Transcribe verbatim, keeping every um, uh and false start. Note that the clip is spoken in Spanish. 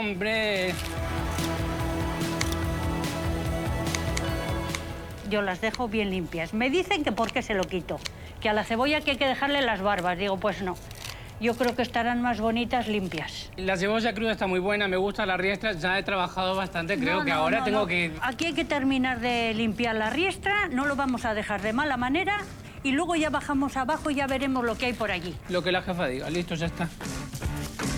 hombre. Yo las dejo bien limpias. Me dicen que por qué se lo quito, que a la cebolla que hay que dejarle las barbas. Digo, pues no. Yo creo que estarán más bonitas limpias. La cebolla cruda está muy buena, me gusta la riestra, ya he trabajado bastante, creo No, que no, ahora no, tengo no. que... Aquí hay que terminar de limpiar la riestra, no lo vamos a dejar de mala manera y luego ya bajamos abajo y ya veremos lo que hay por allí. Lo que la jefa diga, listo, ya está.